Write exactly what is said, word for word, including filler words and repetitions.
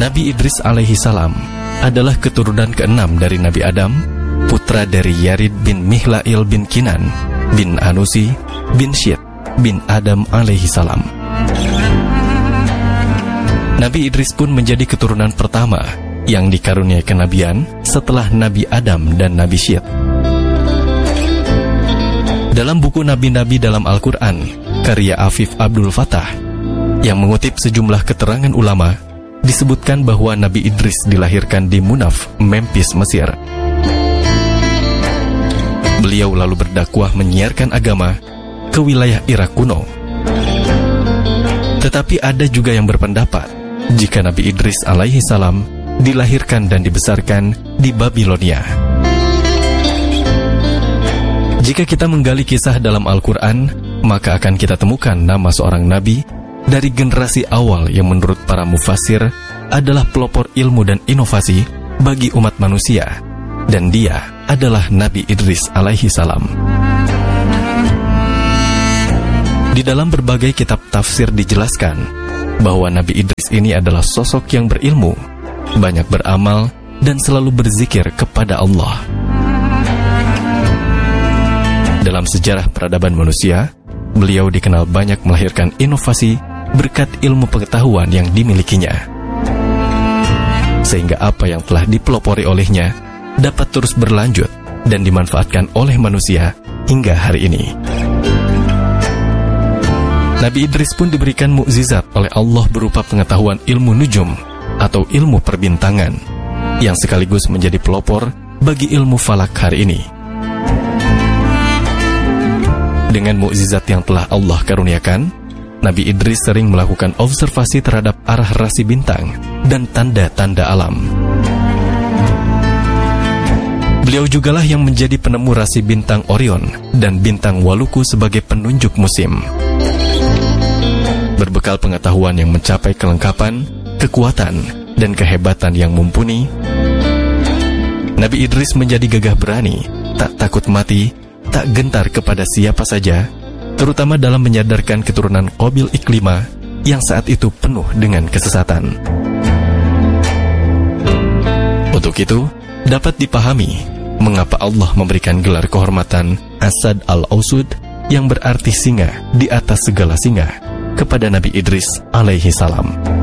Nabi Idris alaihi salam adalah keturunan keenam dari Nabi Adam, putra dari Yarid bin Mihlail bin Kinan bin Anusi bin Syed bin Adam alaihi salam. Nabi Idris pun menjadi keturunan pertama yang dikaruniai kenabian setelah Nabi Adam dan Nabi Syed. Dalam buku Nabi-Nabi dalam Al-Quran, karya Afif Abdul Fattah, yang mengutip sejumlah keterangan ulama, disebutkan bahwa Nabi Idris dilahirkan di Munaf, Memphis, Mesir. Beliau lalu berdakwah menyiarkan agama ke wilayah Irak kuno. Tetapi ada juga yang berpendapat jika Nabi Idris alaihi salam dilahirkan dan dibesarkan di Babilonia. Jika kita menggali kisah dalam Al-Quran, maka akan kita temukan nama seorang nabi dari generasi awal yang menurut para mufassir adalah pelopor ilmu dan inovasi bagi umat manusia, dan dia adalah Nabi Idris alaihi salam. Di dalam berbagai kitab tafsir dijelaskan bahwa Nabi Idris ini adalah sosok yang berilmu, banyak beramal, dan selalu berzikir kepada Allah. Dalam sejarah peradaban manusia, beliau dikenal banyak melahirkan inovasi berkat ilmu pengetahuan yang dimilikinya, sehingga apa yang telah dipelopori olehnya dapat terus berlanjut dan dimanfaatkan oleh manusia hingga hari ini. Nabi Idris pun diberikan mukjizat oleh Allah berupa pengetahuan ilmu nujum atau ilmu perbintangan, yang sekaligus menjadi pelopor bagi ilmu falak hari ini. Dengan mukjizat yang telah Allah karuniakan, Nabi Idris sering melakukan observasi terhadap arah rasi bintang dan tanda-tanda alam. Beliau jugalah yang menjadi penemu rasi bintang Orion dan bintang Waluku sebagai penunjuk musim. Berbekal pengetahuan yang mencapai kelengkapan, kekuatan, dan kehebatan yang mumpuni, Nabi Idris menjadi gagah berani, tak takut mati, tak gentar kepada siapa saja, terutama dalam menyadarkan keturunan Qabil Iklima yang saat itu penuh dengan kesesatan. Untuk itu, dapat dipahami mengapa Allah memberikan gelar kehormatan Asad al-Ausud yang berarti singa di atas segala singa kepada Nabi Idris alaihi salam.